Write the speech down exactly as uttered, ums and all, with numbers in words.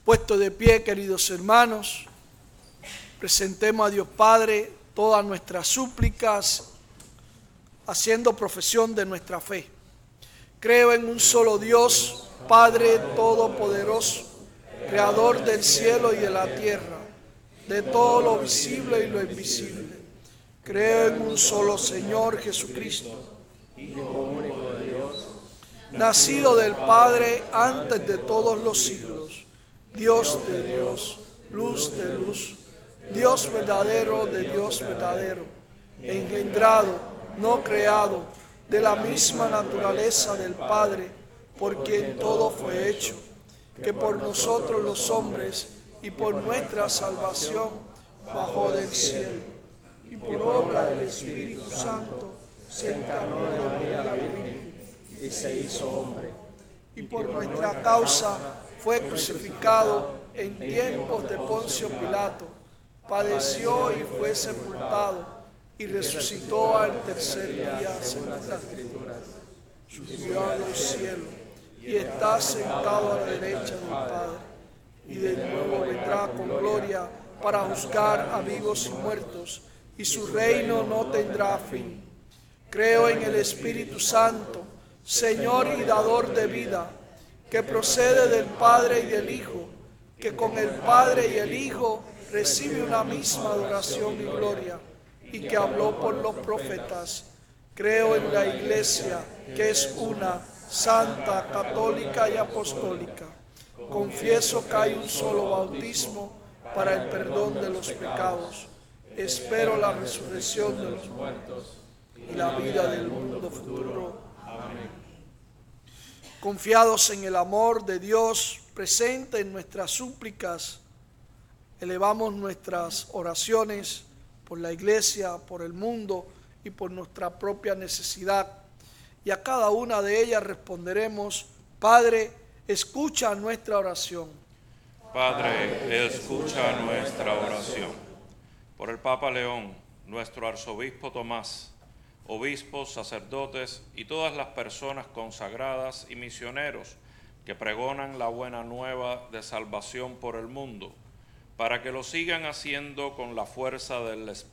Puesto de pie, queridos hermanos, presentemos a Dios Padre todas nuestras súplicas, haciendo profesión de nuestra fe. Creo en un solo Dios, Padre Todopoderoso, Creador del cielo y de la tierra, de todo lo visible y lo invisible. Creo en un solo Señor Jesucristo, Hijo único de Dios, nacido del Padre antes de todos los siglos, Dios de Dios, luz de luz, Dios verdadero de Dios verdadero, engendrado, no creado, de la misma naturaleza del Padre, por quien todo fue hecho, que por nosotros los hombres y por nuestra salvación bajó del cielo, y por obra del Espíritu Santo se encarnó de María la Virgen y se hizo hombre, y por nuestra causa fue crucificado en tiempos de Poncio Pilato, padeció y fue sepultado, y resucitó al tercer día según las Escrituras, subió a los cielos, y está sentado a la derecha del Padre, y de nuevo vendrá con gloria para juzgar a vivos y muertos, y su reino no tendrá fin. Creo en el Espíritu Santo, Señor y dador de vida, que procede del Padre y del Hijo, que con el Padre y el Hijo recibe una misma adoración y gloria, y que habló por los profetas. Creo en la Iglesia, que es una, santa, católica y apostólica. Confieso que hay un solo bautismo para el perdón de los pecados. Espero la resurrección de los muertos y la vida del mundo futuro. Amén. Confiados en el amor de Dios presente en nuestras súplicas, elevamos nuestras oraciones por la Iglesia, por el mundo y por nuestra propia necesidad. Y a cada una de ellas responderemos: Padre, escucha nuestra oración. Padre, escucha nuestra oración. Por el Papa León, nuestro arzobispo Tomás, obispos, sacerdotes y todas las personas consagradas y misioneros que pregonan la buena nueva de salvación por el mundo, para que lo sigan haciendo con la fuerza del Espíritu